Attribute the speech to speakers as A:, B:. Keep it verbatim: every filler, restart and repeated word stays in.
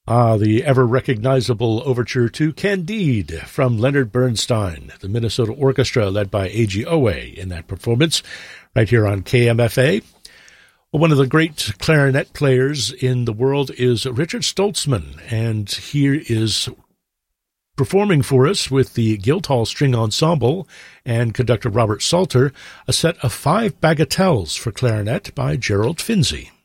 A: Ah, the ever-recognizable overture to Candide from Leonard Bernstein, the Minnesota Orchestra led by Eiji Oe in that performance, right here on K M F A. Well, one of the great clarinet players in the world is Richard Stoltzman, and here is performing for us with the Guildhall String Ensemble and conductor Robert Salter, a set of five bagatelles for clarinet by Gerald Finzi.